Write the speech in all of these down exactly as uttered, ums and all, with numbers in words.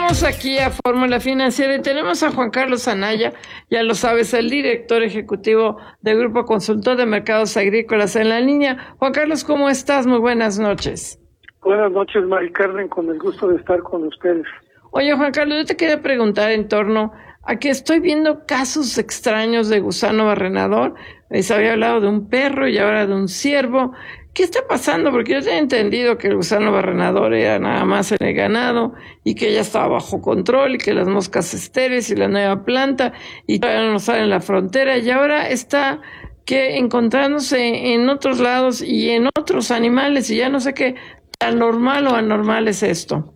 Regresamos aquí a Fórmula Financiera y tenemos a Juan Carlos Anaya, ya lo sabes, el director ejecutivo del Grupo Consultor de Mercados Agrícolas en la línea. Juan Carlos, ¿cómo estás? Muy buenas noches. Buenas noches, Mari Carmen, con el gusto de estar con ustedes. Oye, Juan Carlos, yo te quería preguntar en torno a que estoy viendo casos extraños de gusano barrenador. Les había hablado de un perro y ahora de un ciervo. ¿Qué está pasando? Porque yo tenía entendido que el gusano barrenador era nada más en el ganado y que ya estaba bajo control y que las moscas estériles y la nueva planta y todavía no sale en la frontera y ahora está que encontrándose en otros lados y en otros animales y ya no sé qué tan normal o anormal es esto.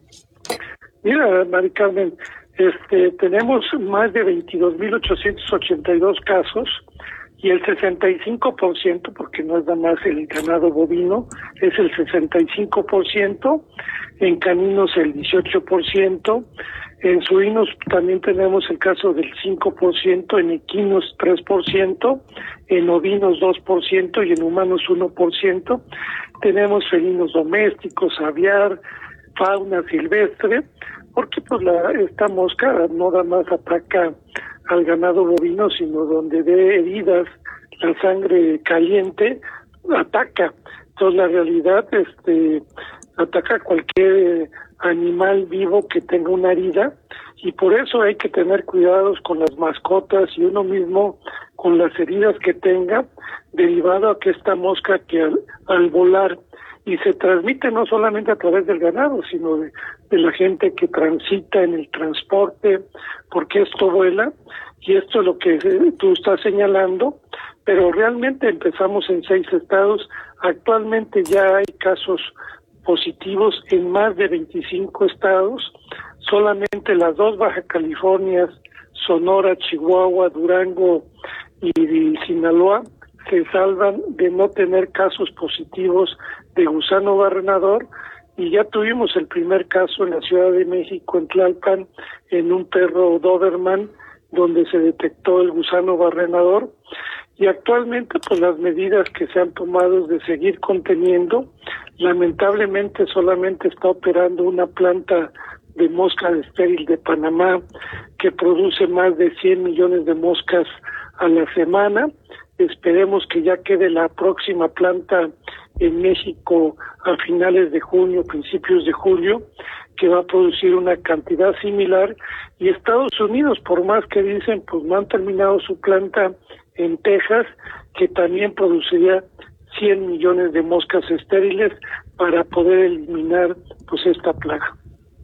Mira, Mari Carmen, este, tenemos más de veintidós mil ochocientos ochenta y dos casos y el sesenta y cinco por ciento, porque no es nada más el ganado bovino, es el sesenta y cinco por ciento, en caninos el dieciocho por ciento, en suinos también tenemos el caso del cinco por ciento, en equinos tres por ciento, en ovinos dos por ciento y en humanos uno por ciento. Tenemos felinos domésticos, aviar, fauna silvestre, porque pues la esta mosca no nada más ataca al ganado bovino, sino donde ve heridas, la sangre caliente, ataca. Entonces la realidad este ataca a cualquier animal vivo que tenga una herida, y por eso hay que tener cuidados con las mascotas y uno mismo con las heridas que tenga, derivado a que esta mosca que al, al volar y se transmite no solamente a través del ganado, sino de, de la gente que transita en el transporte, porque esto vuela, y esto es lo que tú estás señalando, pero realmente empezamos en seis estados, actualmente ya hay casos positivos en más de veinticinco estados, solamente las dos Baja Californias, Sonora, Chihuahua, Durango y, y Sinaloa, se salvan de no tener casos positivos de gusano barrenador, y ya tuvimos el primer caso en la Ciudad de México, en Tlalpan, en un perro Doberman, donde se detectó el gusano barrenador, y actualmente pues las medidas que se han tomado es de seguir conteniendo. Lamentablemente solamente está operando una planta de mosca estéril de Panamá que produce más de cien millones de moscas a la semana. Esperemos que ya quede la próxima planta en México a finales de junio, principios de julio, que va a producir una cantidad similar, y Estados Unidos, por más que dicen, pues no han terminado su planta en Texas, que también produciría cien millones de moscas estériles para poder eliminar pues esta plaga.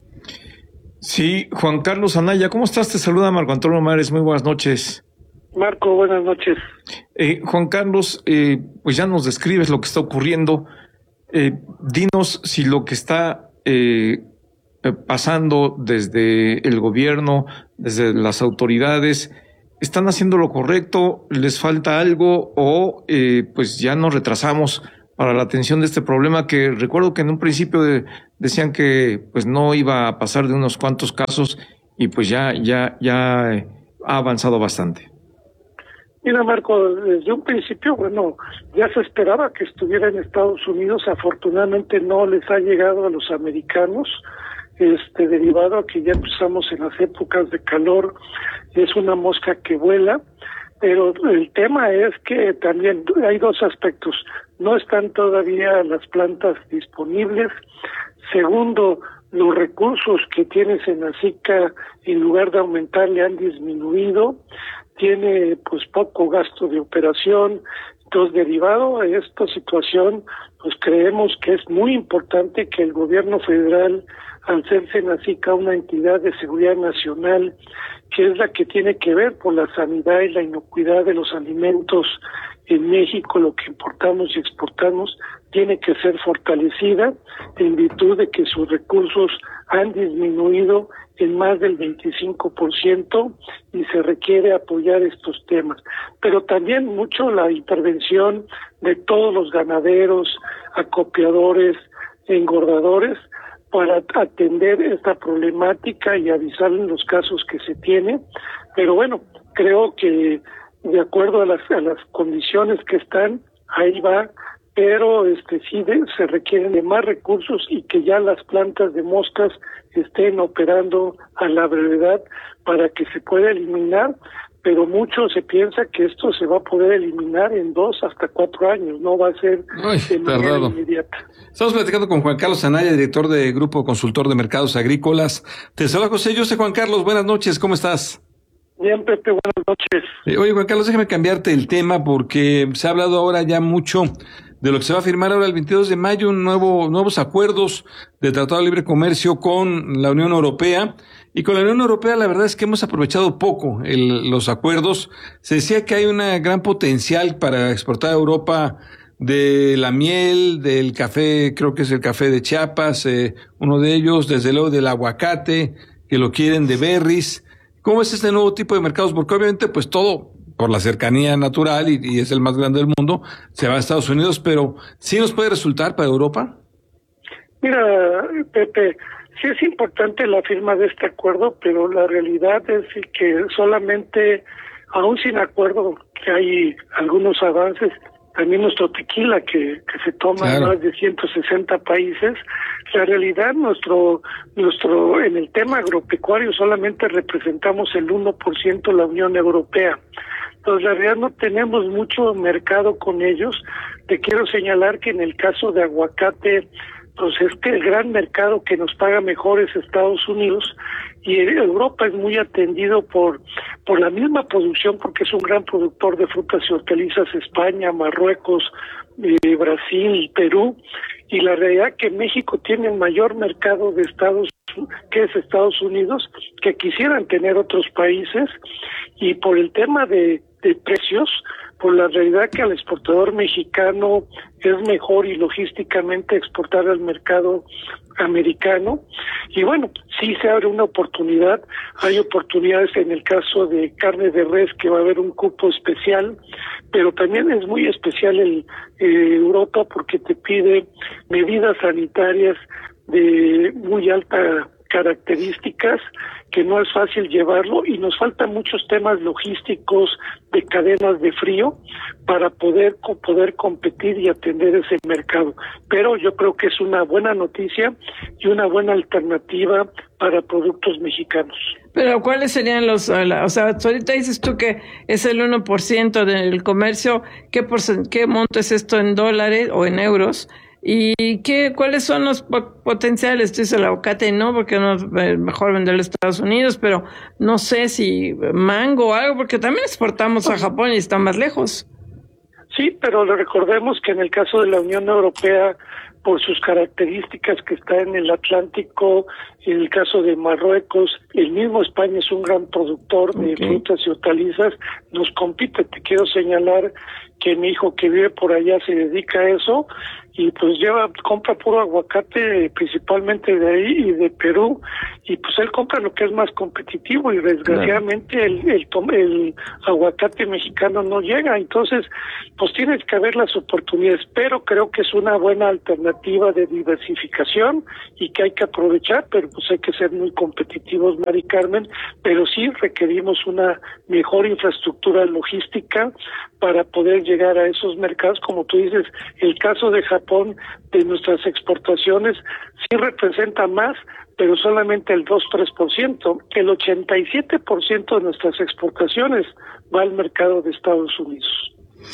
Sí, Juan Carlos Anaya, ¿cómo estás? Te saluda Marco Antonio Mares, muy buenas noches. Marco, buenas noches. Eh, Juan Carlos, eh, pues ya nos describes lo que está ocurriendo. Eh, dinos si lo que está eh, pasando desde el gobierno, desde las autoridades, ¿están haciendo lo correcto? ¿Les falta algo? ¿O eh, pues ya nos retrasamos para la atención de este problema que recuerdo que en un principio de, decían que pues no iba a pasar de unos cuantos casos y pues ya, ya, ya eh, ha avanzado bastante? Mira, Marco, desde un principio, bueno, ya se esperaba que estuviera en Estados Unidos. Afortunadamente no les ha llegado a los americanos, este, derivado a que ya empezamos en las épocas de calor. Es una mosca que vuela, pero el tema es que también hay dos aspectos. No están todavía las plantas disponibles. Segundo, los recursos que tiene Senacica, en lugar de aumentar, le han disminuido. Tiene pues poco gasto de operación. Entonces, derivado a esta situación, pues creemos que es muy importante que el gobierno federal, al ser Senacica una entidad de seguridad nacional, que es la que tiene que ver por la sanidad y la inocuidad de los alimentos en México, lo que importamos y exportamos, tiene que ser fortalecida en virtud de que sus recursos han disminuido en más del veinticinco por ciento y se requiere apoyar estos temas. Pero también mucho la intervención de todos los ganaderos, acopiadores, engordadores, para atender esta problemática y avisar en los casos que se tiene. Pero bueno, creo que de acuerdo a las, a las condiciones que están, ahí va, pero este sí de, se requieren de más recursos y que ya las plantas de moscas estén operando a la brevedad para que se pueda eliminar, pero mucho se piensa que esto se va a poder eliminar en dos hasta cuatro años, no va a ser Ay, de manera tardado. inmediata. Estamos platicando con Juan Carlos Anaya, director de Grupo Consultor de Mercados Agrícolas. Te saluda José. Yo sé, Juan Carlos, buenas noches, ¿cómo estás? Bien, Pepe, buenas noches. Eh, oye, Juan Carlos, déjame cambiarte el tema porque se ha hablado ahora ya mucho de lo que se va a firmar ahora el veintidós de mayo, un nuevo, nuevos acuerdos de Tratado de Libre Comercio con la Unión Europea. Y con la Unión Europea la verdad es que hemos aprovechado poco el, los acuerdos. Se decía que hay un gran potencial para exportar a Europa de la miel, del café, creo que es el café de Chiapas, eh, uno de ellos, desde luego del aguacate, que lo quieren, de berries. ¿Cómo es este nuevo tipo de mercados? Porque obviamente pues todo, por la cercanía natural y, y es el más grande del mundo, se va a Estados Unidos, pero ¿sí nos puede resultar para Europa? Mira, Pepe, sí es importante la firma de este acuerdo, pero la realidad es que solamente, aún sin acuerdo, que hay algunos avances, también nuestro tequila que, que se toma claro. en más de ciento sesenta países, la realidad nuestro, nuestro, en el tema agropecuario solamente representamos el uno por ciento de la Unión Europea. Entonces, la realidad no tenemos mucho mercado con ellos. Te quiero señalar que en el caso de aguacate, pues es que el gran mercado que nos paga mejor es Estados Unidos, y Europa es muy atendido por por la misma producción, porque es un gran productor de frutas y hortalizas, España, Marruecos, eh, Brasil, Perú, y la realidad que México tiene el mayor mercado de Estados que es Estados Unidos, que quisieran tener otros países, y por el tema de, de precios, por la realidad que al exportador mexicano es mejor y logísticamente exportar al mercado americano. Y bueno, sí se abre una oportunidad, hay oportunidades en el caso de carne de res, que va a haber un cupo especial, pero también es muy especial el eh, Europa, porque te pide medidas sanitarias de muy alta características, que no es fácil llevarlo, y nos faltan muchos temas logísticos de cadenas de frío para poder poder competir y atender ese mercado. Pero yo creo que es una buena noticia y una buena alternativa para productos mexicanos. Pero ¿cuáles serían los, o sea, ahorita dices tú que es el uno por ciento del comercio, ¿qué, porcent- qué monto es esto en dólares o en euros? ¿Y qué, cuáles son los potenciales? Tú dices el aguacate, no, porque no es mejor venderlo a Estados Unidos, pero no sé si mango o algo, porque también exportamos a Japón y está más lejos. Sí, pero recordemos que en el caso de la Unión Europea, por sus características que está en el Atlántico, en el caso de Marruecos, el mismo España es un gran productor de okay. frutas y hortalizas, nos compite. Te quiero señalar que mi hijo que vive por allá se dedica a eso, y pues lleva, compra puro aguacate principalmente de ahí y de Perú, y pues él compra lo que es más competitivo, y desgraciadamente claro. el, el, el aguacate mexicano no llega. Entonces pues tienes que ver las oportunidades, pero creo que es una buena alternativa de diversificación y que hay que aprovechar, pero pues hay que ser muy competitivos, Mari Carmen, pero sí requerimos una mejor infraestructura logística para poder llegar a esos mercados. Como tú dices, el caso de Japón, de nuestras exportaciones, sí representa más, pero solamente el dos a tres por ciento. El ochenta y siete por ciento de nuestras exportaciones va al mercado de Estados Unidos.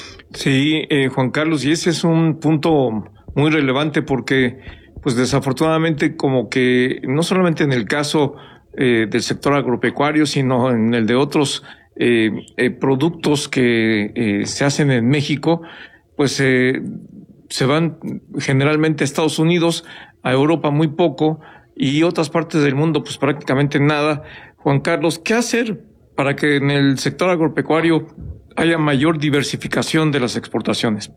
Sí, eh, Juan Carlos, y ese es un punto muy relevante, porque pues desafortunadamente, como que no solamente en el caso eh, del sector agropecuario, sino en el de otros eh, eh, productos que eh, se hacen en México, pues eh, se van generalmente a Estados Unidos, a Europa muy poco, y otras partes del mundo pues prácticamente nada. Juan Carlos, ¿qué hacer para que en el sector agropecuario haya mayor diversificación de las exportaciones?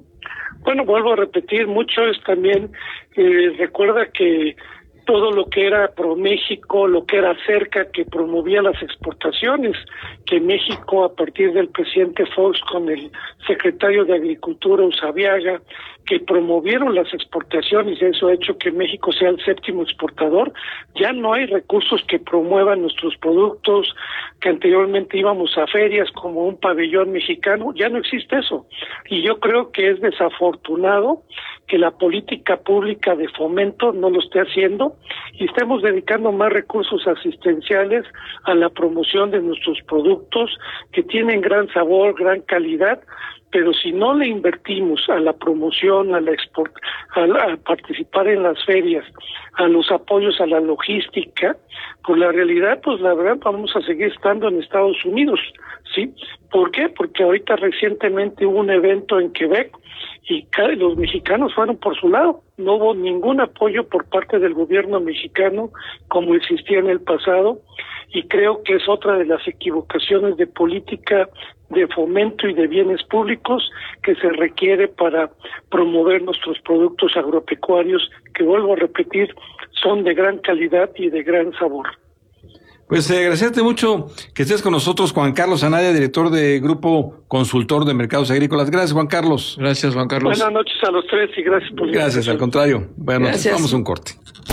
Bueno, vuelvo a repetir, mucho es también, eh, recuerda que todo lo que era ProMéxico, lo que era Cerca, que promovía las exportaciones, que México, a partir del presidente Fox con el secretario de Agricultura Usabiaga, que promovieron las exportaciones y eso ha hecho que México sea el séptimo exportador. Ya no hay recursos que promuevan nuestros productos, que anteriormente íbamos a ferias como un pabellón mexicano, ya no existe eso. Y yo creo que es desafortunado que la política pública de fomento no lo esté haciendo y estemos dedicando más recursos asistenciales a la promoción de nuestros productos que tienen gran sabor, gran calidad, pero si no le invertimos a la promoción, a la export, a, la, a participar en las ferias, a los apoyos a la logística, pues la realidad, pues la verdad vamos a seguir estando en Estados Unidos, ¿sí? ¿Por qué? Porque ahorita recientemente hubo un evento en Quebec y los mexicanos fueron por su lado. No hubo ningún apoyo por parte del gobierno mexicano como existía en el pasado y creo que es otra de las equivocaciones de política de fomento y de bienes públicos que se requiere para promover nuestros productos agropecuarios que, vuelvo a repetir, son de gran calidad y de gran sabor. Pues eh, agradecerte mucho que estés con nosotros, Juan Carlos Anaya, director de Grupo Consultor de Mercados Agrícolas. Gracias, Juan Carlos. Gracias, Juan Carlos. Buenas noches a los tres y gracias por la Gracias, al contrario. Bueno, Gracias. vamos a un corte.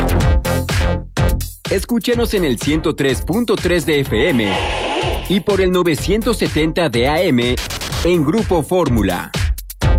Escúchenos en el ciento tres punto tres de F M y por el novecientos setenta de A M en Grupo Fórmula.